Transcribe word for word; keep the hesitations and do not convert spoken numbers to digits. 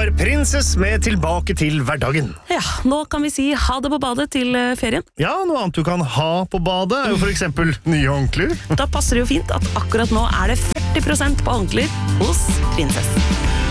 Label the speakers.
Speaker 1: var Princess med Tilbake til hverdagen.
Speaker 2: Ja, nå kan vi si ha det på badet til eh, ferien.
Speaker 1: Ja, noe annet du kan ha på badet er jo for eksempel nye håndklær.
Speaker 2: Da passer det jo fint at akkurat nå er det førti prosent på håndklær hos Princess.